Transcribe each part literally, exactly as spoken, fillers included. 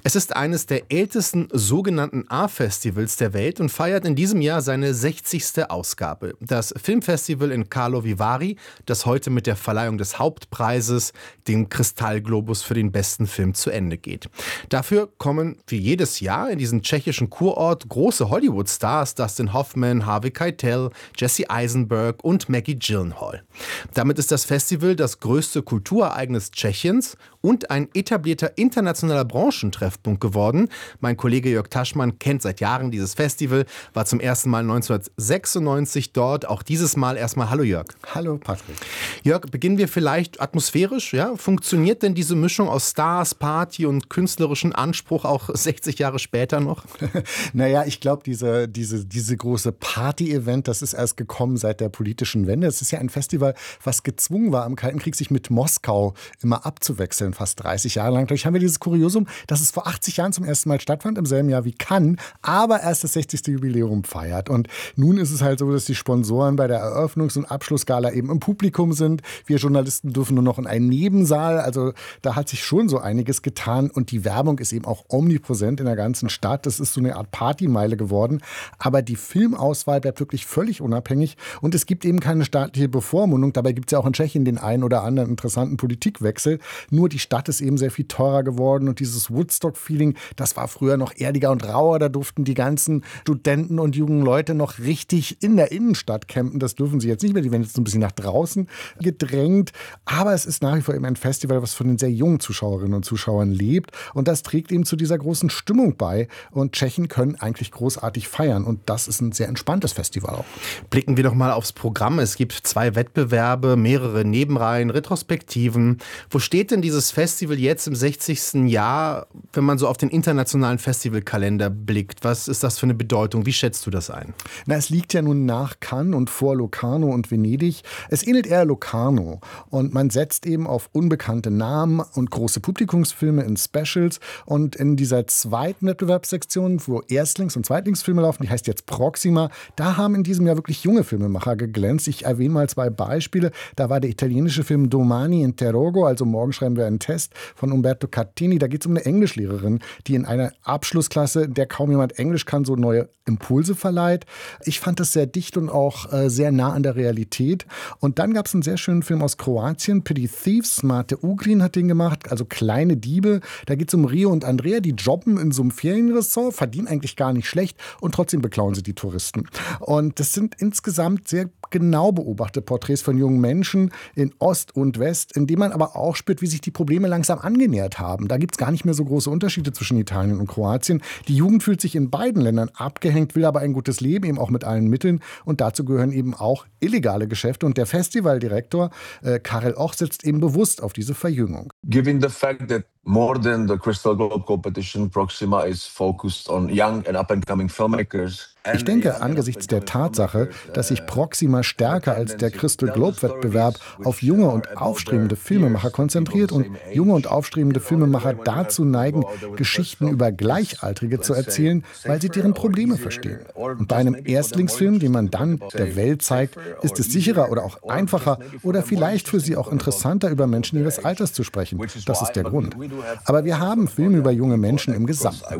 Es ist eines der ältesten sogenannten A-Festivals der Welt und feiert in diesem Jahr seine sechzigste Ausgabe. Das Filmfestival in Karlovy Vary, das heute mit der Verleihung des Hauptpreises, dem Kristallglobus für den besten Film, zu Ende geht. Dafür kommen wie jedes Jahr in diesen tschechischen Kurort große Hollywood-Stars, Dustin Hoffman, Harvey Keitel, Jesse Eisenberg und Maggie Gyllenhaal. Damit ist das Festival das größte Kulturereignis Tschechiens und ein etablierter internationaler Branchentreffpunkt geworden. Mein Kollege Jörg Taschmann kennt seit Jahren dieses Festival, war zum ersten Mal neunzehnhundertsechsundneunzig dort. Auch dieses Mal erstmal hallo Jörg. Hallo Patrick. Jörg, beginnen wir vielleicht atmosphärisch. Ja? Funktioniert denn diese Mischung aus Stars, Party und künstlerischem Anspruch auch sechzig Jahre später noch? Naja, ich glaube, diese, diese, diese große Party-Event, das ist erst gekommen seit der politischen Wende. Es ist ja ein Festival, was gezwungen war, im Kalten Krieg sich mit Moskau immer abzuwechseln, fast dreißig Jahre lang. Dadurch haben wir dieses Kuriosum, dass es vor achtzig Jahren zum ersten Mal stattfand, im selben Jahr wie Cannes, aber erst das sechzigste Jubiläum feiert. Und nun ist es halt so, dass die Sponsoren bei der Eröffnungs- und Abschlussgala eben im Publikum sind. Wir Journalisten dürfen nur noch in einen Nebensaal. Also da hat sich schon so einiges getan. Und die Werbung ist eben auch omnipräsent in der ganzen Stadt. Das ist so eine Art Partymeile geworden. Aber die Filmauswahl bleibt wirklich völlig unabhängig. Und es gibt eben keine staatliche Bevormundung. Dabei gibt es ja auch in Tschechien den einen oder anderen interessanten Politikwechsel. Nur die Stadt ist eben sehr viel teurer geworden. Und dieses Woodstock-Feeling, das war früher noch erdiger und rauer. Da durften die ganzen Studenten und jungen Leute noch richtig in der Innenstadt campen. Das dürfen sie jetzt nicht mehr. Die werden jetzt so ein bisschen nach draußen gedrängt. Aber es ist nach wie vor eben ein Festival, was von den sehr jungen Zuschauerinnen und Zuschauern lebt. Und das trägt eben zu dieser großen Stimmung bei. Und Tschechen können eigentlich großartig feiern. Und das ist ein sehr entspanntes Festival auch. Blicken wir doch mal aufs Programm. Es gibt zwei Wettbewerbe, mehrere Nebenreihen, Retrospektiven. Wo steht denn dieses Festival jetzt im sechzigsten Jahr, wenn man so auf den internationalen Festivalkalender blickt? Was ist das für eine Bedeutung? Wie schätzt du das ein? Na, es liegt ja nun nach Cannes und vor Locarno und Venedig. Es ähnelt eher Locarno. Und man setzt eben auf unbekannte Namen und große Publikumsfilme in Specials. Und in dieser zweiten Wettbewerbssektion, wo Erstlings- und Zweitlingsfilme laufen, die heißt jetzt Proxima, da haben in diesem Jahr wirklich junge Filmemacher geglänzt. Ich erwähne mal zwei Beispiele. Da war der italienische Film Domani Interrogo, also morgen schreiben wir einen Test, von Umberto Catini. Da geht es um eine Englischlehrerin, die in einer Abschlussklasse, der kaum jemand Englisch kann, so neue Impulse verleiht. Ich fand das sehr dicht und auch äh, sehr nah an der Realität. Und dann gab es einen sehr schönen Film aus Kroatien, Petty Thieves, Mate Ugrin hat den gemacht, also kleine Diebe. Da geht es um Rio und Andrea, die jobben in so einem Ferienressort, verdienen eigentlich gar nicht schlecht und trotzdem beklauen sie die Touristen. Und das sind insgesamt sehr genau beobachtete Porträts von jungen Menschen in Ost und West, in denen man aber auch spürt, wie sich die Probleme langsam angenähert haben. Da gibt es gar nicht mehr so große Unterschiede zwischen Italien und Kroatien. Die Jugend fühlt sich in beiden Ländern abgehängt, will aber ein gutes Leben, eben auch mit allen Mitteln. Und dazu gehören eben auch illegale Geschäfte. Und der Festivaldirektor äh, Karel Och setzt eben bewusst auf diese Verjüngung. Given the fact that more than the Crystal Globe competition, Proxima is focused on young and up-and-coming filmmakers. Ich denke, angesichts der Tatsache, dass sich Proxima stärker als der Crystal Globe-Wettbewerb auf junge und aufstrebende Filmemacher konzentriert und junge und aufstrebende Filmemacher dazu neigen, Geschichten über Gleichaltrige zu erzählen, weil sie deren Probleme verstehen. Und bei einem Erstlingsfilm, den man dann der Welt zeigt, ist es sicherer oder auch einfacher oder vielleicht für sie auch interessanter, über Menschen ihres Alters zu sprechen. Das ist der Grund. Aber wir haben Filme über junge Menschen im gesamten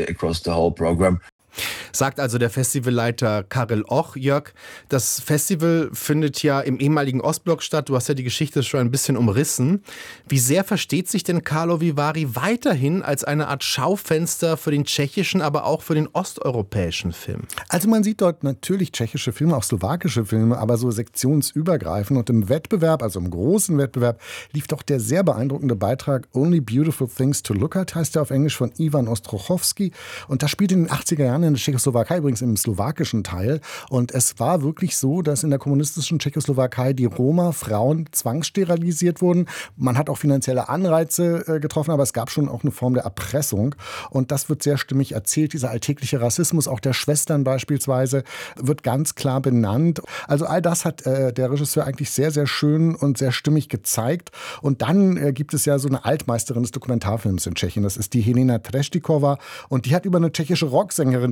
Programm. Sagt also der Festivalleiter Karel Och. Jörg, das Festival findet ja im ehemaligen Ostblock statt. Du hast ja die Geschichte schon ein bisschen umrissen. Wie sehr versteht sich denn Karlovy Vary weiterhin als eine Art Schaufenster für den tschechischen, aber auch für den osteuropäischen Film? Also man sieht dort natürlich tschechische Filme, auch slowakische Filme, aber so sektionsübergreifend. Und im Wettbewerb, also im großen Wettbewerb, lief doch der sehr beeindruckende Beitrag Only Beautiful Things to Look At, heißt der auf Englisch, von Ivan Ostrochowski. Und das spielt in den achtziger Jahren in der Tschechoslowakei, übrigens im slowakischen Teil. Und es war wirklich so, dass in der kommunistischen Tschechoslowakei die Roma-Frauen zwangssterilisiert wurden. Man hat auch finanzielle Anreize äh, getroffen, aber es gab schon auch eine Form der Erpressung. Und das wird sehr stimmig erzählt. Dieser alltägliche Rassismus, auch der Schwestern beispielsweise, wird ganz klar benannt. Also all das hat äh, der Regisseur eigentlich sehr, sehr schön und sehr stimmig gezeigt. Und dann äh, gibt es ja so eine Altmeisterin des Dokumentarfilms in Tschechien. Das ist die Helena Treschtikova. Und die hat über eine tschechische Rocksängerin, die ich auch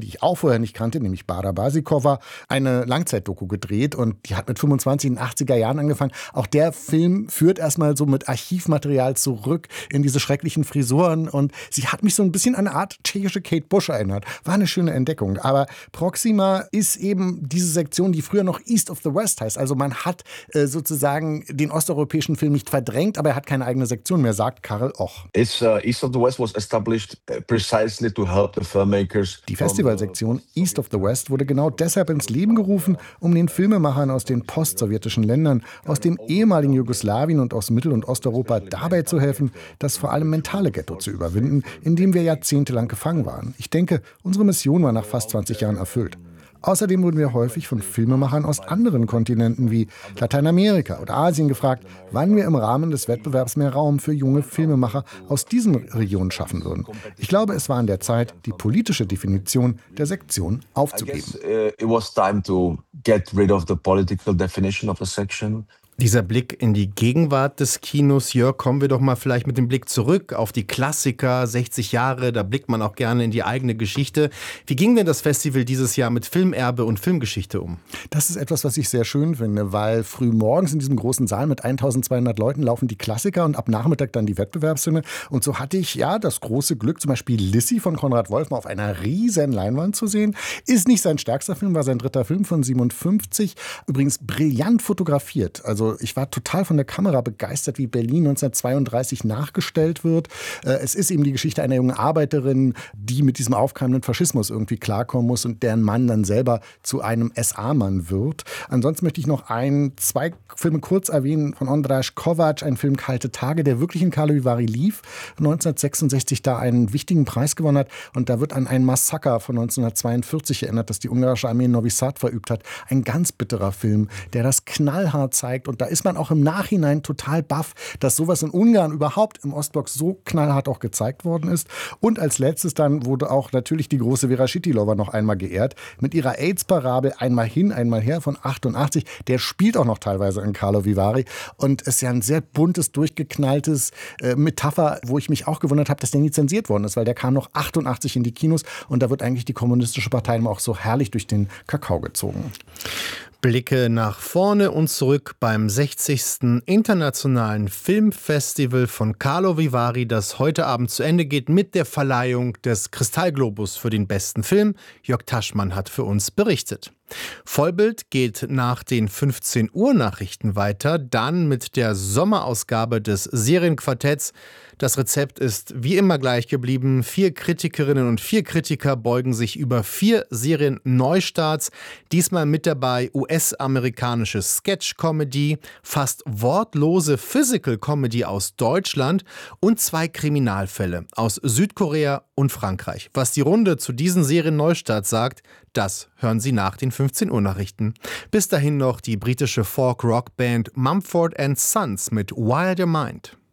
vorher nicht kannte, nämlich Bara Basikova, eine Langzeitdoku gedreht und die hat mit fünfundzwanzig in den achtziger Jahren angefangen. Auch der Film führt erstmal so mit Archivmaterial zurück in diese schrecklichen Frisuren und sie hat mich so ein bisschen an eine Art tschechische Kate Bush erinnert. War eine schöne Entdeckung. Aber Proxima ist eben diese Sektion, die früher noch East of the West heißt. Also man hat äh, sozusagen den osteuropäischen Film nicht verdrängt, aber er hat keine eigene Sektion mehr, sagt Karl Och. It's, uh, East of the West was established precisely to help the filmmakers. Die Festivalsektion East of the West wurde genau deshalb ins Leben gerufen, um den Filmemachern aus den postsowjetischen Ländern, aus dem ehemaligen Jugoslawien und aus Mittel- und Osteuropa dabei zu helfen, das vor allem mentale Ghetto zu überwinden, in dem wir jahrzehntelang gefangen waren. Ich denke, unsere Mission war nach fast zwanzig Jahren erfüllt. Außerdem wurden wir häufig von Filmemachern aus anderen Kontinenten wie Lateinamerika oder Asien gefragt, wann wir im Rahmen des Wettbewerbs mehr Raum für junge Filmemacher aus diesen Regionen schaffen würden. Ich glaube, es war an der Zeit, die politische Definition der Sektion aufzugeben. I guess, uh, it was time to get rid of the political definition of the section. Dieser Blick in die Gegenwart des Kinos, Jörg, kommen wir doch mal vielleicht mit dem Blick zurück auf die Klassiker, sechzig Jahre, da blickt man auch gerne in die eigene Geschichte. Wie ging denn das Festival dieses Jahr mit Filmerbe und Filmgeschichte um? Das ist etwas, was ich sehr schön finde, weil früh morgens in diesem großen Saal mit eintausendzweihundert Leuten laufen die Klassiker und ab Nachmittag dann die Wettbewerbsfilme. Und so hatte ich ja das große Glück, zum Beispiel Lissi von Konrad Wolf mal auf einer riesen Leinwand zu sehen. Ist nicht sein stärkster Film, war sein dritter Film von siebenundfünfzig. Übrigens brillant fotografiert. Also ich war total von der Kamera begeistert, wie Berlin neunzehnhundertzweiunddreißig nachgestellt wird. Es ist eben die Geschichte einer jungen Arbeiterin, die mit diesem aufkeimenden Faschismus irgendwie klarkommen muss und deren Mann dann selber zu einem S A-Mann wird. Ansonsten möchte ich noch ein, zwei Filme kurz erwähnen von Ondrej Kovac, ein Film Kalte Tage, der wirklich in Karlovy Vary lief, neunzehnhundertsechsundsechzig da einen wichtigen Preis gewonnen hat. Und da wird an ein Massaker von neunzehnhundertzweiundvierzig erinnert, das die ungarische Armee in Novi Sad verübt hat. Ein ganz bitterer Film, der das knallhart zeigt. Und da ist man auch im Nachhinein total baff, dass sowas in Ungarn überhaupt im Ostblock so knallhart auch gezeigt worden ist. Und als letztes dann wurde auch natürlich die große Vera Schitilova noch einmal geehrt. Mit ihrer AIDS-Parabel Einmal hin, einmal her von achtundachtzig. Der spielt auch noch teilweise in Karlovy Vary. Und es ist ja ein sehr buntes, durchgeknalltes äh, Metapher, wo ich mich auch gewundert habe, dass der nie zensiert worden ist, weil der kam noch achtundachtzig in die Kinos und da wird eigentlich die kommunistische Partei immer auch so herrlich durch den Kakao gezogen. Blicke nach vorne und zurück beim sechzigsten Internationalen Filmfestival von Karlovy Vary, das heute Abend zu Ende geht mit der Verleihung des Kristallglobus für den besten Film. Jörg Taschmann hat für uns berichtet. Vollbild geht nach den fünfzehn Uhr Nachrichten weiter, dann mit der Sommerausgabe des Serienquartetts. Das Rezept ist wie immer gleich geblieben. Vier Kritikerinnen und vier Kritiker beugen sich über vier Serien-Neustarts. Diesmal mit dabei U S-amerikanische Sketch-Comedy, fast wortlose Physical-Comedy aus Deutschland und zwei Kriminalfälle aus Südkorea und Frankreich. Was die Runde zu diesen Serien-Neustarts sagt, das hören Sie nach den fünfzehn Uhr Nachrichten. Bis dahin noch die britische Folk-Rock-Band Mumford and Sons mit Wilder Mind.